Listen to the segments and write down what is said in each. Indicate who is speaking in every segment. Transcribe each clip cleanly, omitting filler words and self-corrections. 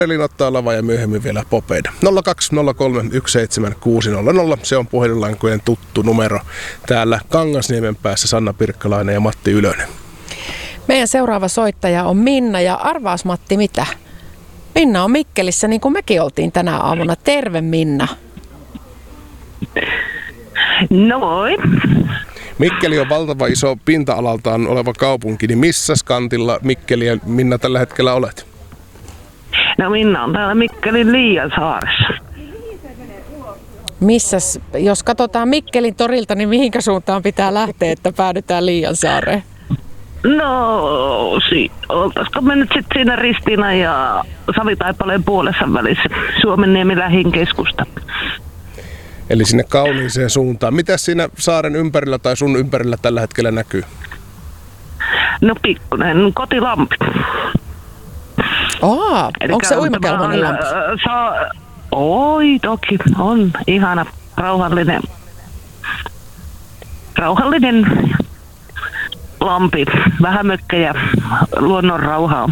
Speaker 1: Elin ottaa lava ja myöhemmin vielä Popeida. 020317600, se on puhelinlankojen tuttu numero. Täällä Kangasniemen päässä Sanna Pirkkalainen ja Matti Ylönen.
Speaker 2: Meidän seuraava soittaja on Minna ja arvaas Matti mitä? Minna on Mikkelissä niin kuin mekin oltiin tänä aamuna. Terve Minna.
Speaker 3: No moi.
Speaker 1: Mikkeli on valtava iso pinta-alaltaan oleva kaupunki, niin missä kantilla Mikkeli ja Minna tällä hetkellä olet?
Speaker 3: No Minna on täällä Mikkelin Liiansaaressa.
Speaker 2: Missäs, jos katsotaan Mikkelin torilta, niin mihinkä suuntaan pitää lähteä, että päädytään Liiansaareen?
Speaker 3: No, oltaisiko me nyt sitten siinä Ristiinan ja Savitaipaleen puolessa välissä Suomenniemen lähin keskusta.
Speaker 1: Eli sinne kauniiseen suuntaan. Mitäs siinä saaren ympärillä tai sun ympärillä tällä hetkellä näkyy?
Speaker 3: No pikkuinen kotilampi.
Speaker 2: Onko se uimakelpoinen lampi?
Speaker 3: Oi, toki on ihana, rauhallinen lampi, vähän mökkejä, luonnon rauhaa.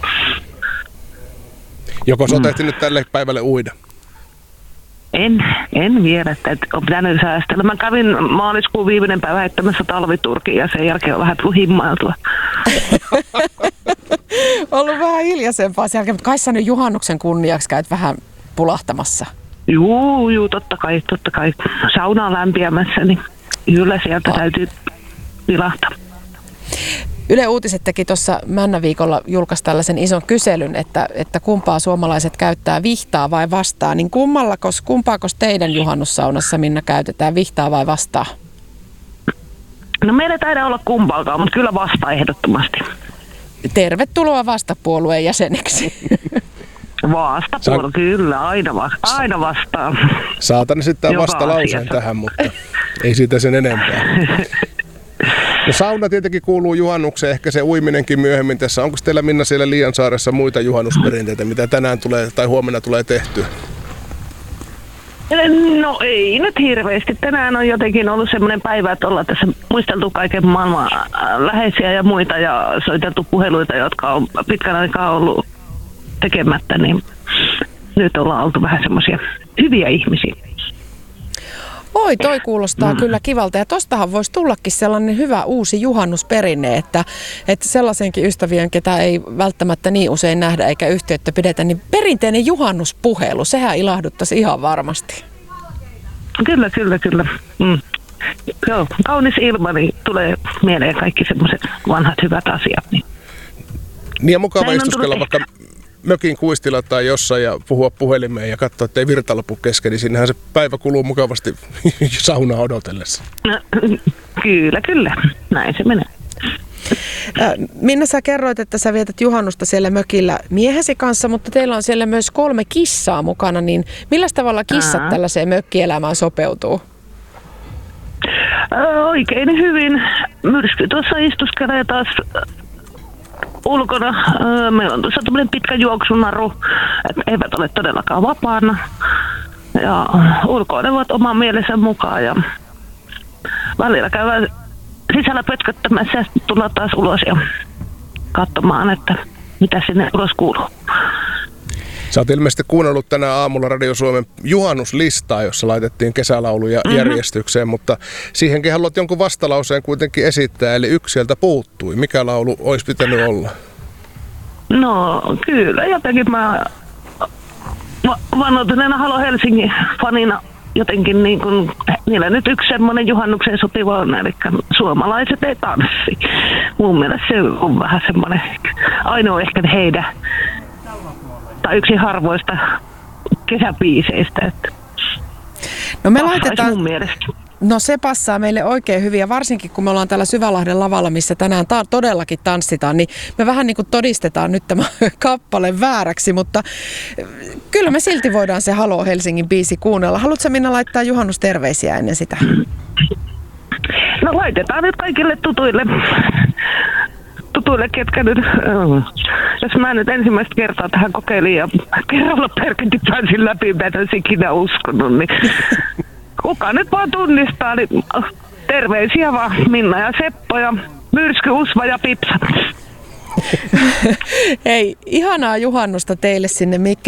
Speaker 1: Joko sä oot nyt tälle päivälle uida?
Speaker 3: En vielä, että on pitänyt säästellä. Mä kävin maaliskuun viimeinen päivä heittämässä talviturkiin ja sen jälkeen on vähän himmailtua.
Speaker 2: Ollut vähän hiljaisempaa sen jälkeen, mutta kai sä nyt juhannuksen kunniaksi käyt vähän pulahtamassa.
Speaker 3: Juu, totta kai. Sauna on lämpiämässä, niin kyllä sieltä täytyy pilahtaa.
Speaker 2: Yle Uutiset teki tuossa Männäviikolla julkaisi tällaisen ison kyselyn, että kumpaa suomalaiset käyttää, vihtaa vai vastaa. Niin kumpaakos teidän juhannussaunassa, Minna, käytetään, vihtaa vai vastaa?
Speaker 3: No meillä taidaa olla kumpaakaan, mutta kyllä vastaa ehdottomasti.
Speaker 2: Tervetuloa vastapuolueen jäseneksi.
Speaker 3: Vastapuolue, kyllä, aina vastaa.
Speaker 1: Saatan esittää vastalauseen tähän, mutta ei siitä sen enempää. No sauna tietenkin kuuluu juhannukseen, ehkä se uiminenkin myöhemmin tässä. Onko teillä, Minna, siellä Liiansaaressa muita juhannusperinteitä, mitä tänään tulee tai huomenna tulee tehtyä?
Speaker 3: No ei nyt hirveästi. Tänään on jotenkin ollut semmoinen päivä, että ollaan tässä muisteltu kaiken maailman läheisiä ja muita ja soiteltu puheluita, jotka on pitkän aikaa ollut tekemättä, niin nyt ollaan oltu vähän semmoisia hyviä ihmisiä.
Speaker 2: Oi, toi kuulostaa kyllä kivalta. Ja tostahan voisi tullakin sellainen hyvä uusi juhannusperinne, että sellaisenkin ystävien, ketä ei välttämättä niin usein nähdä eikä yhteyttä pidetä, niin perinteinen juhannuspuhelu, sehän ilahduttaisi ihan varmasti.
Speaker 3: Kyllä. Joo, kaunis ilma, niin tulee mieleen kaikki semmoiset vanhat hyvät asiat. Niin
Speaker 1: ja mukava istuskella vaikka mökin kuistilla tai jossain ja puhua puhelimeen ja katsoa, ettei virta lopu kesken, niin sinnehän se päivä kuluu mukavasti saunaa odotellessa.
Speaker 3: No, kyllä. Näin se menee.
Speaker 2: Minna, sä kerroit, että sä vietät juhannusta siellä mökillä miehesi kanssa, mutta teillä on siellä myös 3 kissaa mukana, niin millä tavalla kissat tällaiseen mökkielämään sopeutuu?
Speaker 3: Oikein hyvin. Myrsky tuossa istuskelee taas ulkona. Meillä on tuossa tämmöinen pitkä juoksunaru, että eivät ole todellakaan vapaana. Ja ulkoilevat oman mielensä mukaan ja välillä käydään sisällä pötköttämässä ja sitten tullaan taas ulos ja katsomaan, että mitä sinne ulos kuuluu.
Speaker 1: Sä oot ilmeisesti kuunnellut tänään aamulla Radio Suomen juhannuslistaa, jossa laitettiin kesälauluja järjestykseen, mutta siihenkin haluat jonkun vastalauseen kuitenkin esittää, eli yksi sieltä puuttui. Mikä laulu olisi pitänyt olla?
Speaker 3: No kyllä, jotenkin mä vannoituneena Halo Helsingin fanina jotenkin niin kuin, niillä nyt yksi semmoinen juhannukseen sopiva on, eli suomalaiset ei tanssi. Mun mielestä se on vähän semmoinen ainoa ehkä heidän, tai yksi harvoista kesäbiiseistä. Että
Speaker 2: no me laitetaan,
Speaker 3: mun mielestä.
Speaker 2: No se passaa meille oikein hyvin ja varsinkin kun me ollaan täällä Syvälahden lavalla, missä tänään todellakin tanssitaan, niin me vähän niin kuin todistetaan nyt tämä kappale vääräksi, mutta kyllä me silti voidaan se Halo Helsingin biisi kuunnella. Haluatko Minna laittaa juhannusterveisiä ennen sitä?
Speaker 3: No laitetaan nyt kaikille tutuille, ketkä nyt, jos mä nyt ensimmäistä kertaa tähän kokeilin ja kerralla perketti pääsin läpi, mä en olisi ikinä uskonut, niin kuka nyt vaan tunnistaa, niin terveisiä vaan Minna ja Seppo ja Myrsky, Usva ja Pipsa.
Speaker 2: Hei, ihanaa juhannusta teille sinne Mikkelin.